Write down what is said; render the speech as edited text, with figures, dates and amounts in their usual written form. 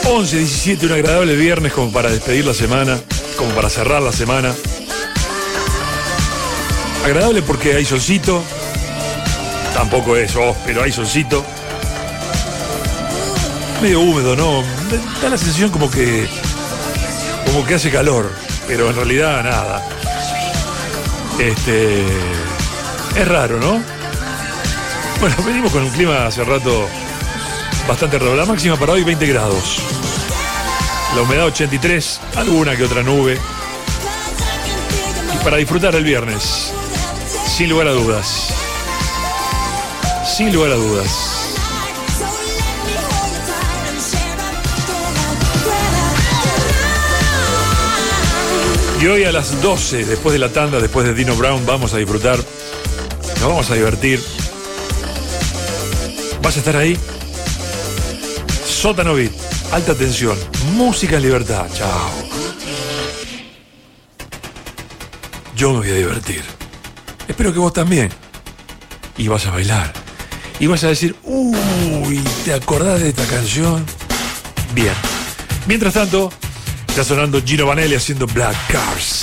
11:17, un agradable viernes como para despedir la semana, como para cerrar la semana. Agradable porque hay solcito. Tampoco es, pero hay solcito. Medio húmedo, ¿no? Da la sensación como que hace calor, pero en realidad nada. Es raro, ¿no? Bueno, venimos con un clima hace rato bastante raro. La máxima para hoy 20 grados. La humedad 83, alguna que otra nube. Y para disfrutar el viernes, sin lugar a dudas. Sin lugar a dudas. Y hoy a las 12, después de la tanda, después de Dino Brown, vamos a disfrutar. Nos vamos a divertir. ¿Vas a estar ahí? Sótano Beat, alta tensión, música en libertad. Chao. Yo me voy a divertir. Espero que vos también. Y vas a bailar. Y vas a decir, uy, ¿te acordás de esta canción? Bien. Mientras tanto, está sonando Gino Vanelli haciendo Black Cars.